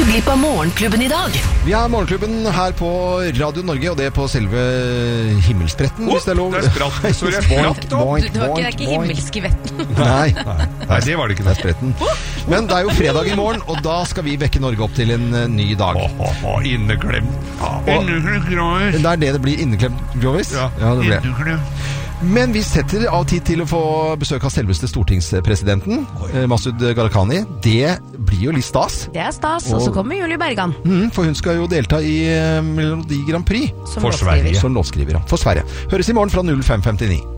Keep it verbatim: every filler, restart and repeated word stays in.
ikke glipp av Morgenklubben i dag. Vi har Morgenklubben her på Radio Norge, og det er på selve himmelspretten, oh, hvis det er lov. Det er spratt, så det er spratt opp. Du har ikke, ikke himmelskvetten. Nei. Nei, det var det ikke. Det er spretten. Men det er jo fredag i morgen, og da skal vi vekke Norge opp til en uh, ny dag. Åh, åh, åh, inneklemt. Inneklemt Grovis. Det er det det blir, inneklemt Grovis? Ja, ja det blir. inneklemt. Men vi setter av tid til å få besøk av selveste stortingspresidenten, eh, Masud Gharahkhani. Det blir jo litt stas. Det er stas, og så kommer Julie Bergan. Mm, for hun skal jo delta i uh, Melodi Grand Prix. Som for låtskriver. Sverige. Som låtskriver, ja. For Sverige. Høres i morgen fra null fem femtini.